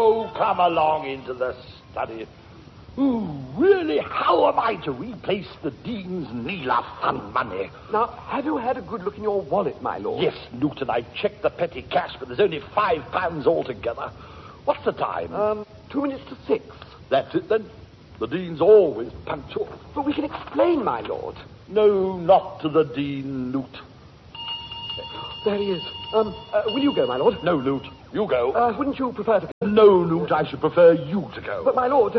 Oh, come along into the study. Oh, really, how am I to replace the Dean's Neela Fund money? Now, have you had a good look in your wallet, my lord? Yes, Newton, I checked the petty cash, but there's only £5 altogether. What's the time? 2 minutes to 6. That's it, then. The Dean's always punctual. But we can explain, my lord. No, not to the Dean, Newt. There he is. Will you go, my lord? No, Newt. You go. Wouldn't you prefer to go? No, Newt, I should prefer you to go. But, my lord,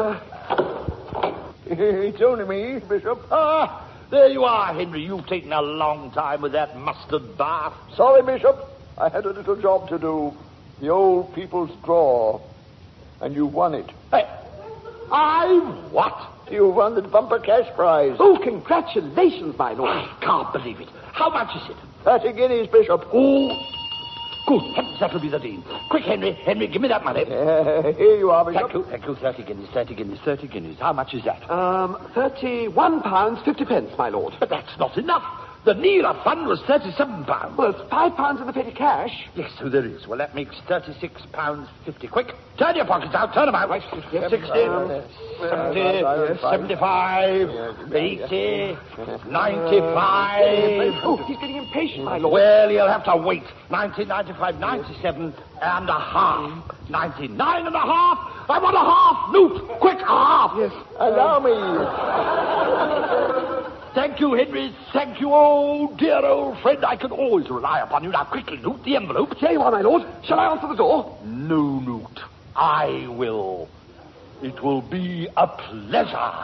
It's only me, Bishop. Ah, there you are, Henry. You've taken a long time with that mustard bath. Sorry, Bishop. I had a little job to do. The old people's draw. And you won it. Hey, I what? You won the bumper cash prize. Oh, congratulations, my lord. I can't believe it. How much is it? 30 guineas, Bishop. Oh, good heavens, that'll be the Dean. Quick, Henry, give me that money. Here you are, Bishop. Thank you. 30 guineas. How much is that? £31.50, my lord. But that's not enough. The Neela Fund was £37. Well, it's £5 in the petty cash. Yes, so there is. Well, that makes £36.50. Quick, turn your pockets out. Turn them out. Right, 60, yes. 70, 75, 80, 95. Oh, he's getting impatient, my lord. Well, you'll have to wait. 90, 95, 97 and a half. 99 and a half. I want a half, Newt. Quick, a half. Yes. Allow me. Thank you, Henry. Thank you, oh, dear old friend. I can always rely upon you. Now, quickly, Newt, the envelope. Here you are, my lord. Shall I answer the door? No, Newt. I will. It will be a pleasure.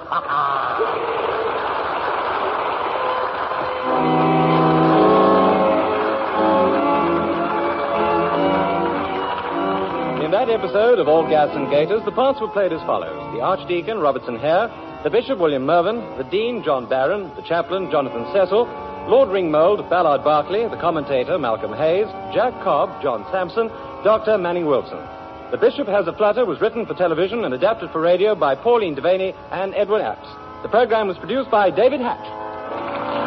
In that episode of All Gas and Gaiters, the parts were played as follows. The Archdeacon, Robertson Hare, the Bishop, William Mervyn, the Dean, John Barron, the Chaplain, Jonathan Cecil, Lord Ringmold, Ballard Berkeley, the Commentator, Malcolm Hayes, Jack Cobb, John Sampson, Dr. Manning Wilson. The Bishop Has a Flutter was written for television and adapted for radio by Pauline Devaney and Edwin Apps. The program was produced by David Hatch.